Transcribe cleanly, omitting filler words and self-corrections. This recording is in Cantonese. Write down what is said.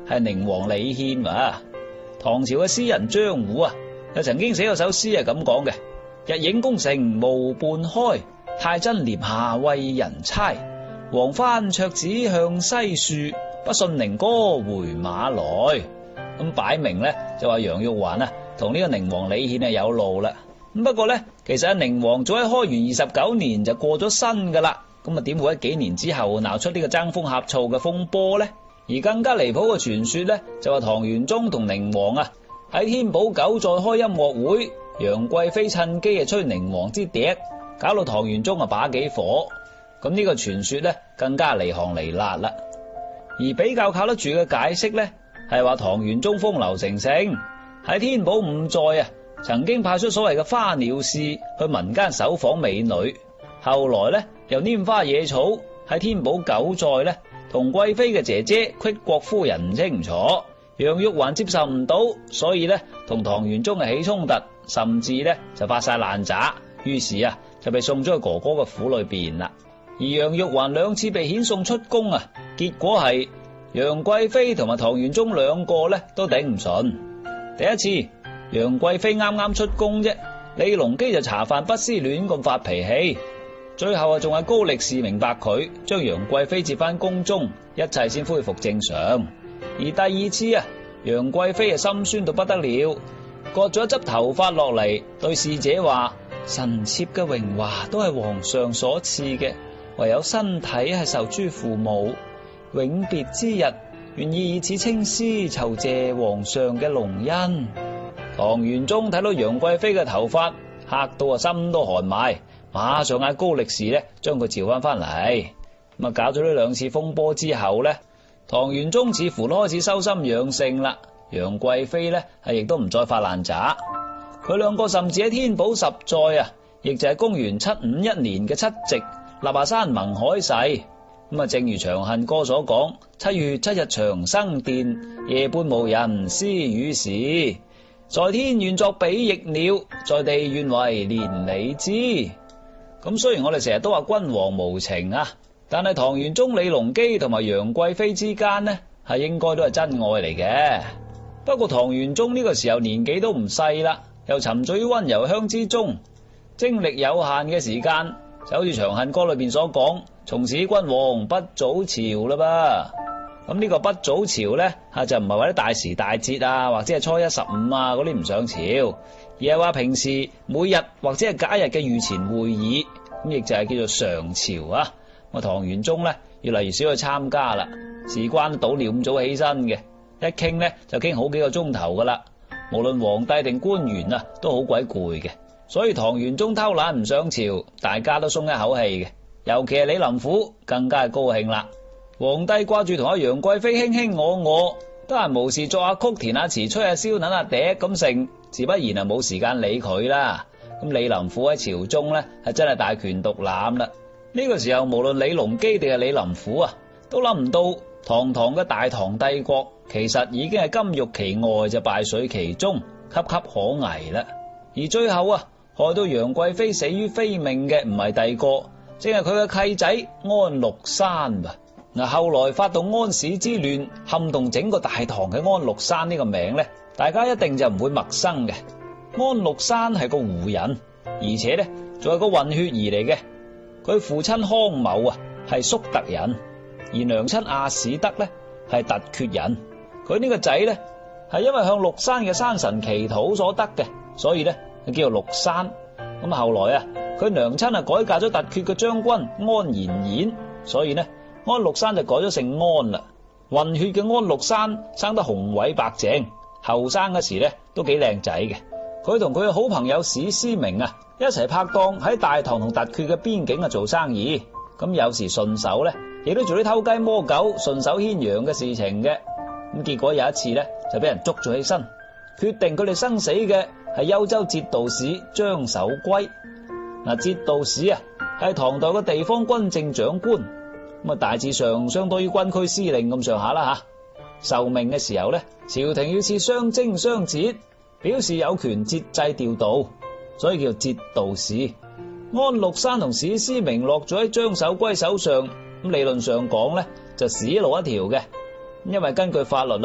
係寧王李憲啊。唐朝嘅詩人張胡啊，就曾經寫過首詩係咁講嘅：日影宮城無半開，太真簾下為人猜。黃幡卓子向西樹，不信寧哥回馬來。咁擺明咧就話楊玉環啊同呢個寧王李憲係有路啦。咁不過咧，其實阿寧王早喺開元29年就過咗身噶啦。咁啊點會喺幾年之後鬧出呢個爭風呷醋嘅風波呢？而更加離譜嘅傳說咧，就話唐玄宗同寧王啊喺天寶9再開音樂會，楊貴妃趁機吹寧王之笛，搞到唐玄宗啊把幾火。咁呢個傳說咧更加離行離辣啦。而比較靠得住嘅解釋咧，係話唐玄宗風流成性，喺天寶5載啊，曾經派出所謂嘅花鳥使去民間搜訪美女，後來咧又拈花惹草，喺天寶9載咧同貴妃嘅姐姐虢國夫人唔清唔楚，楊玉環接受唔到，所以咧同唐玄宗起衝突，甚至咧就發晒爛渣，於是啊就被送咗去哥哥嘅府裏邊啦。而楊玉環2次被遣送出宮啊，結果係楊貴妃同埋唐玄宗2個咧都頂唔順。第一次楊貴妃啱啱出宮啫，李隆基就茶飯不思亂咁發脾氣，最後啊仲係高力士明白佢，將楊貴妃接翻宮中，一切先恢復正常。而第2次啊，楊貴妃啊心酸到不得了，割咗一執頭髮落嚟，對侍者話：臣妾嘅榮華都係皇上所賜嘅，唯有身體係受諸父母，永別之日，願意以此青絲酬謝皇上嘅隆恩。唐玄宗睇到楊貴妃嘅頭髮，嚇到啊心都寒埋，馬上嗌高力士咧將佢召翻嚟。咁啊搞咗呢2次風波之後咧，唐玄宗似乎都開始收心養性啦，楊貴妃咧係亦都唔再發爛渣。佢2個甚至喺天寶10載啊，亦就係公元751年嘅7夕，立下山盟海誓。咁啊，正如《長恨歌》所講：7月7日長生殿，夜半無人私語時。在天願作比翼鳥，在地願為連理枝。咁雖然我哋成日都話君王無情啊，但係唐玄宗李隆基同埋楊貴妃之間呢，係應該都係真愛嚟嘅。不過唐玄宗呢個時候年紀都唔細啦，又沉醉於溫柔鄉之中，精力有限嘅時間，就好似《長恨歌》裏邊所講：從此君王不早朝啦噃。咁呢個不早朝咧，就唔係為咗大時大節啊，或者係初一15啊嗰啲唔上朝，而係話平時每日或者係假日嘅御前會議，咁亦就係叫做常朝啊。咁唐玄宗咧越嚟越少去參加啦，事關倒尿咁早起身嘅，一傾咧就傾好幾個鐘頭噶啦。無論皇帝定官員啊，都好鬼攰嘅，所以唐玄宗偷懶唔上朝，大家都鬆一口氣嘅，尤其係李林甫更加係高興啦。皇帝掛住同阿楊貴妃卿卿我我，得閒無事作下曲填下詞吹下簫捻下笛咁成，自不然啊冇時間理佢啦。咁李林甫喺朝中咧係真係大權獨攬啦。呢個時候無論李隆基定係李林甫啊，都諗唔到堂堂嘅大唐帝國其實已經係金玉其外就敗絮其中，岌岌可危啦。而最後啊，害到楊貴妃死於非命嘅唔係第二個，正係佢嘅契仔安祿山噃。嗱，後來發動安史之亂，撼動整個大唐嘅安祿山呢個名咧，大家一定就唔會陌生嘅。安祿山係個胡人，而且咧仲係個混血兒嚟嘅。佢父親康某啊係粟特人，而娘親阿史德咧係突厥人。佢呢個仔咧係因為向祿山嘅山神祈禱所得嘅，所以咧佢叫做祿山。咁後來啊，佢娘親啊改嫁咗突厥嘅將軍安延衍，所以咧安祿山就改咗姓安啦。混血嘅安祿山生得雄偉白淨，後生嗰時咧都幾靚仔嘅。佢同佢嘅好朋友史思明啊一齊拍檔喺大唐同突厥嘅邊境啊做生意。咁有時順手咧亦都做啲偷雞摸狗、順手牽羊嘅事情嘅。咁結果有一次咧就俾人捉咗起身，決定佢哋生死嘅係幽州節度使張守珪。嗱，節度使啊係唐代嘅地方軍政長官，咁啊大致上相當於軍區司令咁上下啦吓。受命嘅時候咧，朝廷要設雙徵雙節，表示有權節制調度，所以叫節度使。安祿山同史思明落咗喺張守珪手上，咁理論上講咧就死路一條嘅，因為根據法律